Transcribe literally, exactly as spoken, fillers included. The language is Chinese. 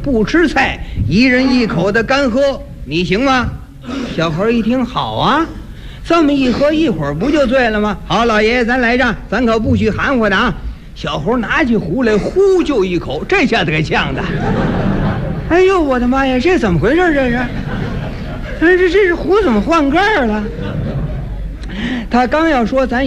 不吃菜，一人一口的干喝，你行吗？小猴一听，好啊，这么一喝一会儿不就醉了吗？好，老爷爷咱来着，咱可不许含糊的啊！小猴拿起壶来，呼就一口，这下子给呛的。哎呦我的妈呀，这怎么回事？这是，这这这壶怎么换盖了？他刚要说咱